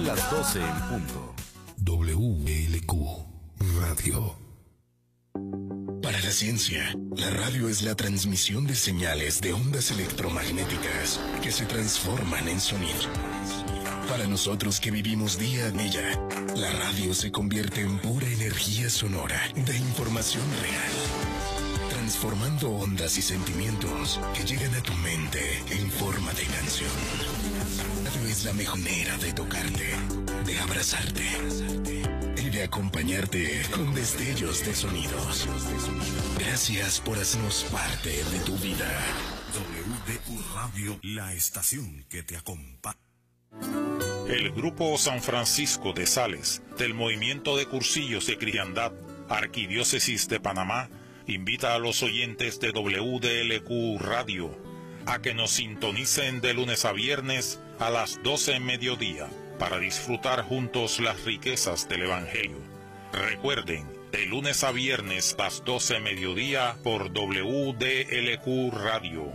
Son las 12 en punto. WLQ Radio. Para la ciencia, la radio es la transmisión de señales de ondas electromagnéticas que se transforman en sonido. Para nosotros que vivimos día a día, la radio se convierte en pura energía sonora de información real, transformando ondas y sentimientos que llegan a tu mente en forma de canción. La radio es la mejor manera de tocarte, de abrazarte y de acompañarte con destellos de sonidos. Gracias por hacernos parte de tu vida. WDU Radio, la estación que te acompaña. El Grupo San Francisco de Sales, del Movimiento de Cursillos de Cristiandad, Arquidiócesis de Panamá, invita a los oyentes de WDLQ Radio a que nos sintonicen de lunes a viernes a las 12 en mediodía para disfrutar juntos las riquezas del Evangelio. Recuerden, de lunes a viernes a las 12 en mediodía por WDLQ Radio.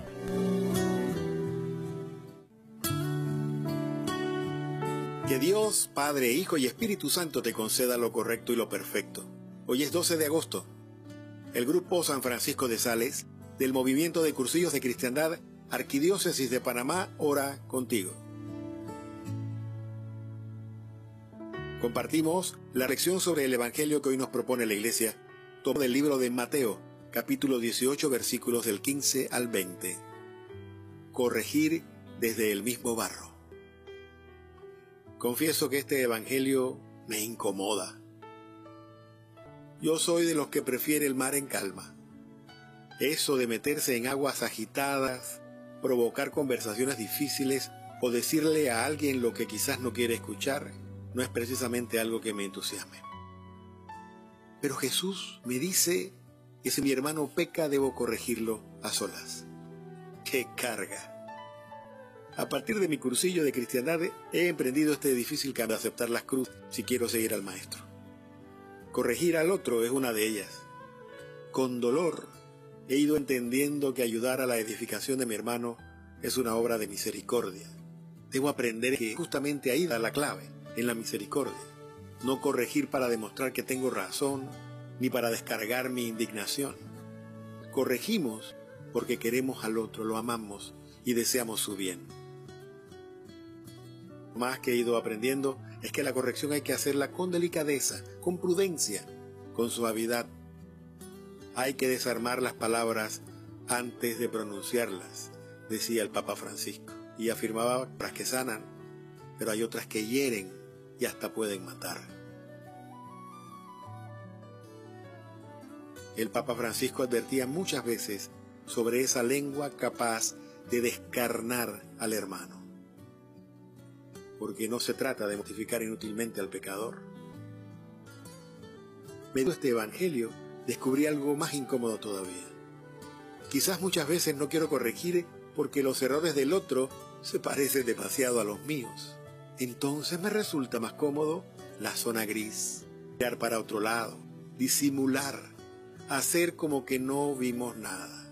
Que Dios, Padre, Hijo y Espíritu Santo te conceda lo correcto y lo perfecto. Hoy es 12 de agosto. El Grupo San Francisco de Sales, del Movimiento de Cursillos de Cristiandad, Arquidiócesis de Panamá, ora contigo. Compartimos la lección sobre el Evangelio que hoy nos propone la Iglesia, tomado del libro de Mateo, capítulo 18, versículos del 15 al 20. Corregir desde el mismo barro. Confieso que este evangelio me incomoda. Yo soy de los que prefiere el mar en calma. Eso de meterse en aguas agitadas, provocar conversaciones difíciles o decirle a alguien lo que quizás no quiere escuchar, no es precisamente algo que me entusiasme. Pero Jesús me dice que si mi hermano peca debo corregirlo a solas. ¡Qué carga! A partir de mi cursillo de cristiandad he emprendido este difícil cambio de aceptar las cruces si quiero seguir al Maestro. Corregir al otro es una de ellas. Con dolor he ido entendiendo que ayudar a la edificación de mi hermano es una obra de misericordia. Debo aprender que justamente ahí da la clave, en la misericordia. No corregir para demostrar que tengo razón, ni para descargar mi indignación. Corregimos porque queremos al otro, lo amamos y deseamos su bien. Más que he ido aprendiendo es que la corrección hay que hacerla con delicadeza, con prudencia, con suavidad. Hay que desarmar las palabras antes de pronunciarlas, decía el Papa Francisco, y afirmaba otras que sanan, pero hay otras que hieren y hasta pueden matar. El Papa Francisco advertía muchas veces sobre esa lengua capaz de descarnar al hermano. Porque no se trata de mortificar inútilmente al pecador. Mediante este evangelio descubrí algo más incómodo todavía. Quizás muchas veces no quiero corregir porque los errores del otro se parecen demasiado a los míos. Entonces me resulta más cómodo la zona gris, mirar para otro lado, disimular, hacer como que no vimos nada.